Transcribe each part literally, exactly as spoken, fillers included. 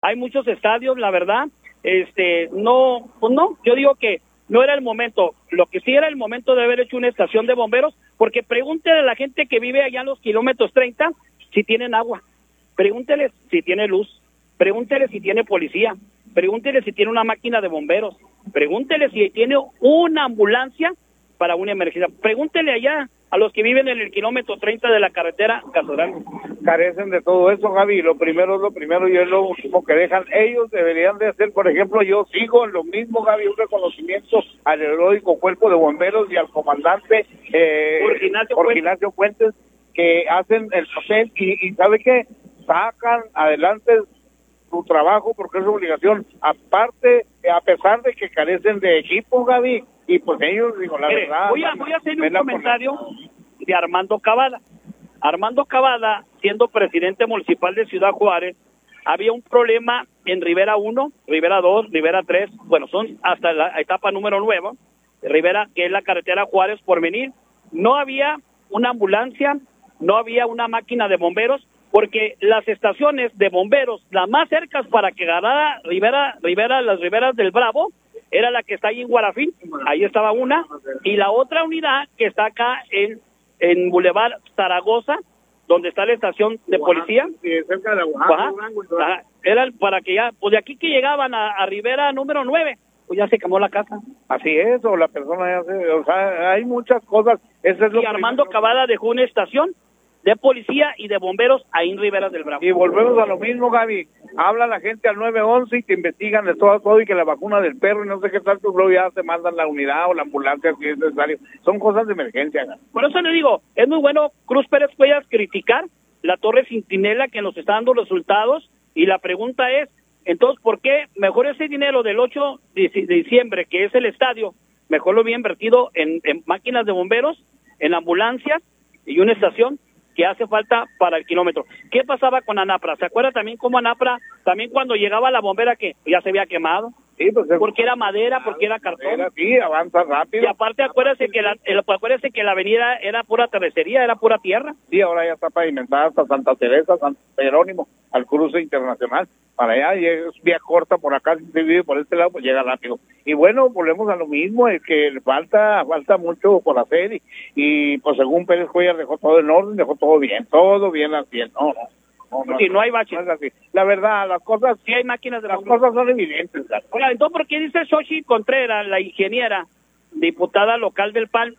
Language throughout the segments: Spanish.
hay muchos estadios, la verdad, este, no, pues no, yo digo que no era el momento. Lo que sí era el momento de haber hecho una estación de bomberos, porque pregúntele a la gente que vive allá en los kilómetros treinta si tienen agua, pregúntele si tiene luz, pregúntele si tiene policía, pregúntele si tiene una máquina de bomberos, pregúntele si tiene una ambulancia para una emergencia, pregúntele allá a los que viven en el kilómetro treinta de la carretera Casoral. Carecen de todo eso, Gaby. Lo primero es lo primero y es lo último que dejan. Ellos deberían de hacer, por ejemplo, yo sigo en lo mismo, Gaby, un reconocimiento al heroico cuerpo de bomberos y al comandante eh, Por Ignacio por Fuentes. Ignacio Fuentes, que hacen el papel y, y ¿sabe qué? Sacan adelante su trabajo porque es su obligación. Aparte, a pesar de que carecen de equipo, Gaby, y pues ellos, digo, la Mire, verdad... voy a, voy a hacer un comentario de Armando Cavada. Armando Cavada, siendo presidente municipal de Ciudad Juárez, había un problema en Rivera uno, Rivera dos, Rivera tres, bueno, son hasta la etapa número nueve, Rivera, que es la carretera Juárez Porvenir. No había una ambulancia, no había una máquina de bomberos, porque las estaciones de bomberos, las más cercas para que ganara Rivera, Rivera, las Riberas del Bravo, era la que está ahí en Guarafín, ahí estaba una, y la otra unidad que está acá en, en Boulevard Zaragoza, donde está la estación de policía. Sí, cerca de Oaxaca, Ajá, era para que ya, pues de aquí que llegaban a, a Rivera número nueve, pues ya se quemó la casa. Así es, o la persona ya se, o sea, hay muchas cosas. Eso es lo Y Armando primero. Cavada dejó una estación de policía y de bomberos ahí en Rivera del Bravo. Y volvemos a lo mismo, Gaby. Habla la gente al nueve once y te investigan de todo a todo y que la vacuna del perro y no sé qué tal, luego ya te mandan la unidad o la ambulancia si es necesario. Son cosas de emergencia, Gaby. Por eso le digo, es muy bueno, Cruz Pérez, puedas criticar la Torre Centinela que nos está dando resultados, y la pregunta es, entonces, ¿por qué mejor ese dinero del ocho de diciembre, que es el estadio, mejor lo había invertido en, en máquinas de bomberos, en ambulancias y una estación que hace falta para el kilómetro? ¿Qué pasaba con Anapra? ¿Se acuerda también cómo Anapra, también cuando llegaba la bombera que ya se había quemado? Sí, pues, Porque era madera, porque era cartón. Sí, avanza rápido. Y aparte acuérdese que la el, acuérdese que la avenida era pura terracería, era pura tierra. Sí, ahora ya está pavimentada hasta Santa Teresa, San Jerónimo, al cruce internacional. Para allá, y es vía corta por acá, si se vive por este lado, pues llega rápido. Y bueno, volvemos a lo mismo, es que falta falta mucho por hacer, y, y pues según Pérez Cuellar dejó todo en orden, dejó todo bien, todo bien al cien. No, no. No, no, sí, no hay baches. No es así. La verdad, las cosas, sí hay máquinas de las cosas son evidentes. ¿Verdad? Oiga, entonces, ¿por qué dice Xochitl Contreras, la ingeniera, diputada local del P A N,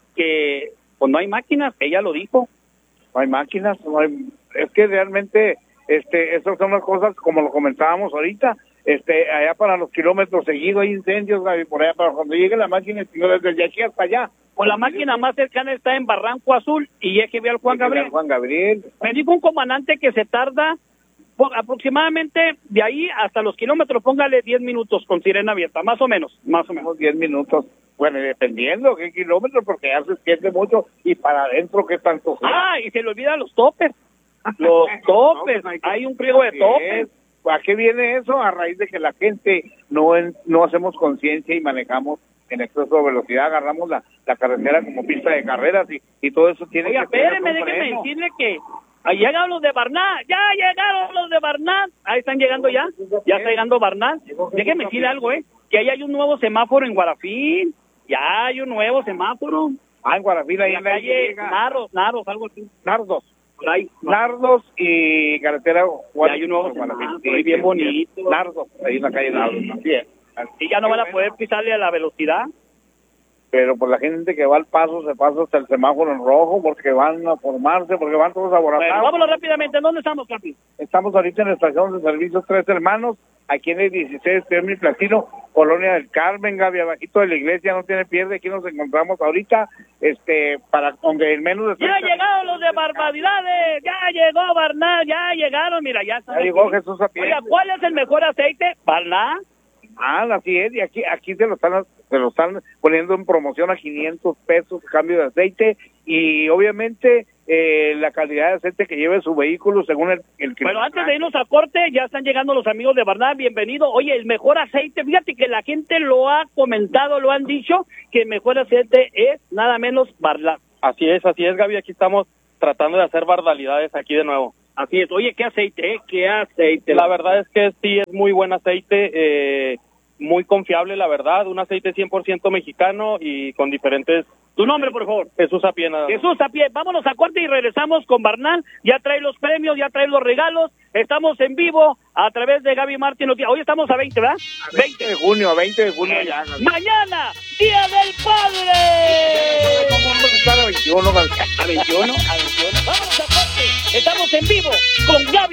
que pues no hay máquinas? Ella lo dijo. No hay máquinas, no hay... Es que realmente, este, esas son las cosas, como lo comentábamos ahorita, este, allá para los kilómetros seguidos hay incendios, Gaby, por allá, para cuando llegue la máquina, desde aquí hasta allá. Pues la máquina más cercana está en Barranco Azul y es que ve al Juan Gabriel. Juan Gabriel. Me dijo un comandante que se tarda po- aproximadamente de ahí hasta los kilómetros, póngale diez minutos con sirena abierta, más o menos, más o menos. diez minutos, bueno, dependiendo qué kilómetros, porque ya se extiende mucho, y para adentro qué tanto sea. Ah, y se le olvidan los topes, los topes, no, pues, hay un friego de topes. ¿A qué viene eso? A raíz de que la gente no en, no hacemos conciencia y manejamos en exceso de velocidad, agarramos la, la carretera como pista de carreras y, y todo eso tiene Oiga, que tener espéreme, un déjeme freno. decirle que ahí llegaron los de Barnal, ya llegaron los de Barnal, ahí están llegando ya, ya está llegando Barnal. Déjeme decirle algo, eh, que ahí hay un nuevo semáforo en Guarafín, ya hay un nuevo semáforo. Ah, en Guarafín, ahí en la calle llega. Nardos, Nardos, algo así. Nardos. Por ahí. Nardos y carretera Ya hay un nuevo semáforo, ahí bien bonito. Nardos, ahí en la calle Nardos, así es. Y ya no van a poder pisarle a la velocidad. Pero por la gente que va al paso, se pasa hasta el semáforo en rojo, porque van a formarse, porque van todos aboratados. Bueno, vámonos rápidamente, ¿dónde estamos, Capi? Estamos ahorita en la estación de servicios Tres Hermanos, aquí en el dieciséis Termi Platino, Colonia del Carmen, Gaby, abajito de la iglesia, no tiene pierde, aquí nos encontramos ahorita, este, para donde el menos de... ¡Ya llegaron los de Barbaridades! ¡Ya llegó Barnal! ¡Ya llegaron! Mira, ya están Ya aquí. llegó Jesús a pie. Oiga, ¿cuál es el mejor aceite? ¿Barnal? Ah, así es, y aquí aquí se lo están se lo están poniendo en promoción a quinientos pesos cambio de aceite, y obviamente eh, la calidad de aceite que lleve su vehículo según el, el Bueno, antes de irnos a corte, ya están llegando los amigos de Barnal, bienvenido. Oye, el mejor aceite, fíjate que la gente lo ha comentado, lo han dicho, que el mejor aceite es nada menos Barnal. Así es, así es, Gaby, aquí estamos tratando de hacer barbaridades aquí de nuevo. Así es. Oye, ¿qué aceite, eh? ¿Qué aceite? La verdad es que sí es muy buen aceite, eh, muy confiable, la verdad. Un aceite cien por ciento mexicano y con diferentes... Tu nombre, por favor. Jesús Apié. Nada más. Jesús Apié. Vámonos a corte y regresamos con Barnal. Ya trae los premios, ya trae los regalos. Estamos en vivo a través de Gaby Martín. Hoy estamos a veinte, ¿verdad? A veinte de junio, a veinte de junio ya. Mañana, Día del Padre. Vamos a estar a veintiuno. A veintiuno, a veintiuno. Vámonos a corte. Estamos en vivo con Gaby